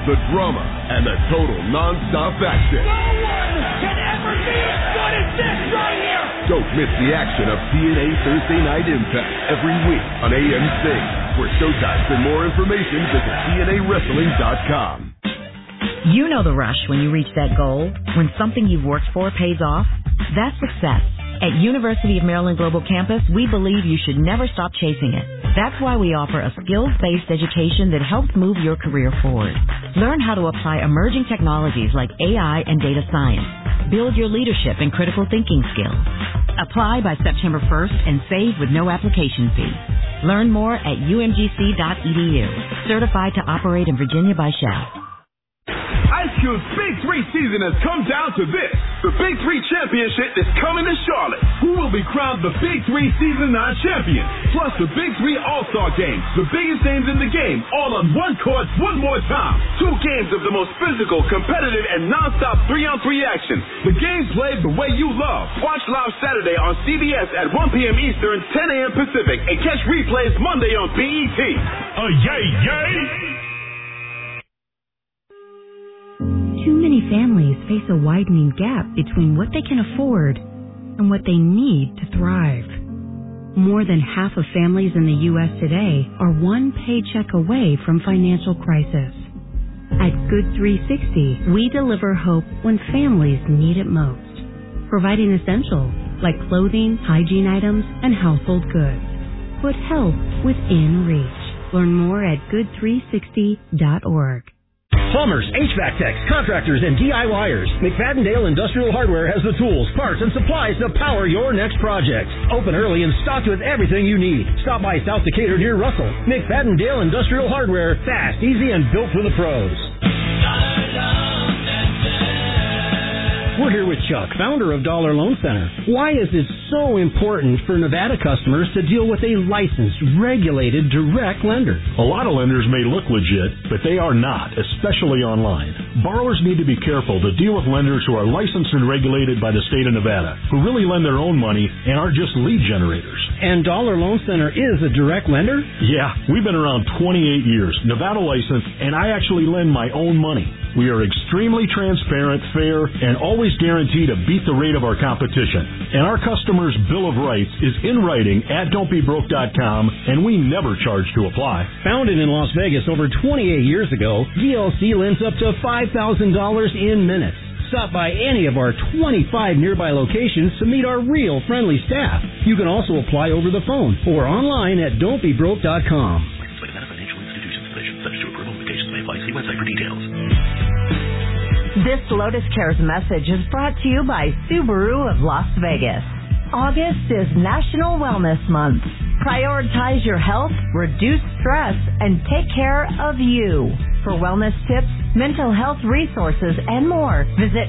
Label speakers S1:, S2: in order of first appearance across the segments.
S1: the drama, and the total non-stop action.
S2: No one can ever be as good as this right here!
S1: Don't miss the action of TNA Thursday Night Impact every week on AMC. For showtimes and more information, visit TNAWrestling.com.
S3: You know the rush when you reach that goal, when something you've worked for pays off. That's success. At University of Maryland Global Campus, we believe you should never stop chasing it. That's why we offer a skills-based education that helps move your career forward. Learn how to apply emerging technologies like AI and data science. Build your leadership and critical thinking skills. Apply by September 1st and save with no application fee. Learn more at umgc.edu. Certified to operate in Virginia by Shell.
S1: Ice Cube's Big 3 season has come down to this. The Big 3 Championship is coming to Charlotte. Who will be crowned the Big 3 Season 9 champion? Plus the Big 3 All-Star Game. The biggest names in the game, all on one court, one more time. 2 games of the most physical, competitive, and non-stop 3-on-3 action. The game's played the way you love. Watch live Saturday on CBS at 1 p.m. Eastern, 10 a.m. Pacific, and catch replays Monday on BET.
S4: Yay, yay!
S5: Too many families face a widening gap between what they can afford and what they need to thrive. More than half of families in the U.S. today are one paycheck away from financial crisis. At Good 360, we deliver hope when families need it most, providing essentials like clothing, hygiene items, and household goods. Put help within reach. Learn more at good360.org.
S6: Plumbers, HVAC techs, contractors, and DIYers. McFadden-Dale Industrial Hardware has the tools, parts, and supplies to power your next project. Open early and stocked with everything you need. Stop by South Decatur near Russell. McFadden-Dale Industrial Hardware. Fast, easy, and built for the pros. We're here with Chuck, founder of Dollar Loan Center. Why is it so important for Nevada customers to deal with a licensed, regulated, direct lender?
S4: A lot of lenders may look legit, but they are not, especially online. Borrowers need to be careful to deal with lenders who are licensed and regulated by the state of Nevada, who really lend their own money and are just lead generators.
S6: And Dollar Loan Center is a direct lender?
S4: Yeah, we've been around 28 years, Nevada licensed, and I actually lend my own money. We are extremely transparent, fair, and always guarantee to beat the rate of our competition. And our customers' Bill of Rights is in writing at don'tbebroke.com, and we never charge to apply.
S6: Founded in Las Vegas over 28 years ago, DLC lends up to $5,000 in minutes. Stop by any of our 25 nearby locations to meet our real friendly staff. You can also apply over the phone or online at don'tbebroke.com.
S7: Financial institutions, subject to approval, limitations may apply. See website for details.
S3: This Lotus Cares message is brought to you by Subaru of Las Vegas. August is National Wellness Month. Prioritize your health, reduce stress, and take care of you. For wellness tips, mental health resources, and more, visit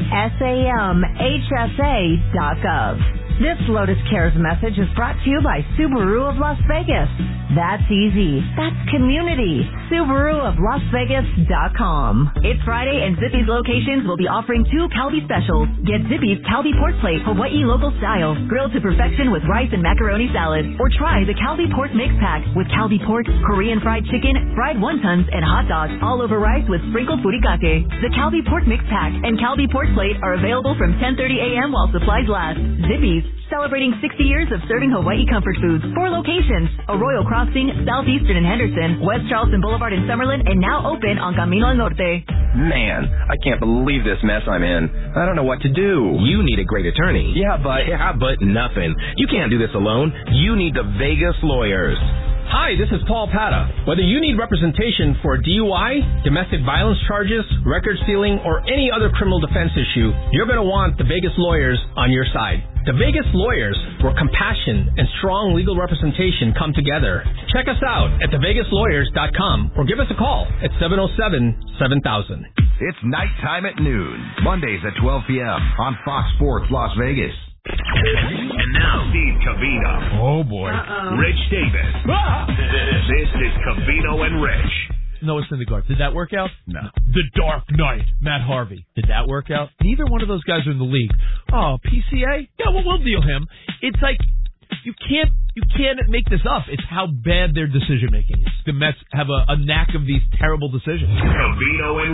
S3: samhsa.gov. This Lotus Cares message is brought to you by Subaru of Las Vegas. That's easy. That's community. SubaruofLasVegas.com. It's Friday, and Zippy's locations will be offering 2 Calbee specials. Get Zippy's Calbee Pork Plate, Hawaii local style, grilled to perfection with rice and macaroni salad. Or try the Calbee Pork Mix Pack with Calbee pork, Korean fried chicken, fried wontons, and hot dogs, all over rice with sprinkled furikake. The Calbee Pork Mix Pack and Calbee Pork Plate are available from 10:30 a.m. while supplies last. Zippy's, celebrating 60 years of serving Hawaii comfort foods. 4 locations: Arroyo Crossing, Southeastern and Henderson, West Charleston Boulevard in Summerlin, and now open on Camino al Norte.
S8: Man, I can't believe this mess I'm in. I don't know what to do.
S9: You need a great attorney.
S8: Yeah, but
S9: Nothing. You can't do this alone. You need the Vegas Lawyers.
S10: Hi, this is Paul Pata. Whether you need representation for DUI, domestic violence charges, record stealing, or any other criminal defense issue, you're going to want the Vegas Lawyers on your side. The Vegas Lawyers, where compassion and strong legal representation come together. Check us out at thevegaslawyers.com or give us a call at 707-7000.
S11: It's nighttime at noon, Mondays at 12 p.m. on Fox Sports Las Vegas.
S7: And now, Steve Covino.
S4: Oh, boy.
S7: Rich Davis. This is Covino and Rich.
S12: Noah Syndergaard. Did that work out?
S4: No.
S12: The Dark Knight, Matt Harvey. Did that work out? Neither one of those guys are in the league. Oh, PCA? Yeah, well, we'll deal him. It's like, you can't make this up. It's how bad their decision-making is. The Mets have a knack of these terrible decisions.
S7: Covino and